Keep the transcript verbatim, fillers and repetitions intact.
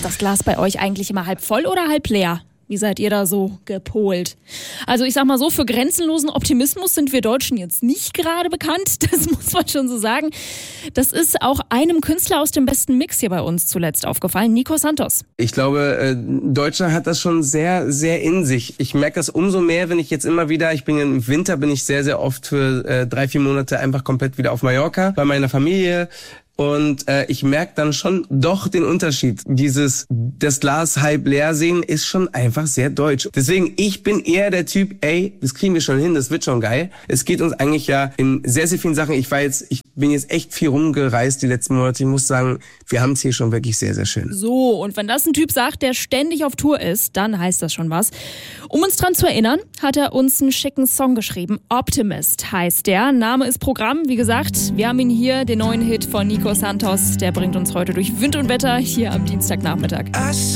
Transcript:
das Glas bei euch eigentlich immer halb voll oder halb leer? Wie seid ihr da so gepolt? Also ich sag mal so, für grenzenlosen Optimismus sind wir Deutschen jetzt nicht gerade bekannt. Das muss man schon so sagen. Das ist auch einem Künstler aus dem besten Mix hier bei uns zuletzt aufgefallen, Nico Santos. Ich glaube, Deutschland hat das schon sehr, sehr in sich. Ich merke das umso mehr, wenn ich jetzt immer wieder, ich bin im Winter, bin ich sehr, sehr oft für äh, drei, vier Monate einfach komplett wieder auf Mallorca bei meiner Familie. Und äh, ich merke dann schon doch den Unterschied. Dieses, das Glas halb leer sehen, ist schon einfach sehr deutsch. Deswegen, ich bin eher der Typ, ey, das kriegen wir schon hin, das wird schon geil. Es geht uns eigentlich ja in sehr, sehr vielen Sachen. Ich war jetzt, ich bin jetzt echt viel rumgereist die letzten Monate. Ich muss sagen, wir haben es hier schon wirklich sehr, sehr schön. So, und wenn das ein Typ sagt, der ständig auf Tour ist, dann heißt das schon was. Um uns dran zu erinnern, hat er uns einen schicken Song geschrieben. Optimist heißt der. Name ist Programm. Wie gesagt, wir haben ihn hier, den neuen Hit von Nico Santos. Der bringt uns heute durch Wind und Wetter hier am Dienstagnachmittag.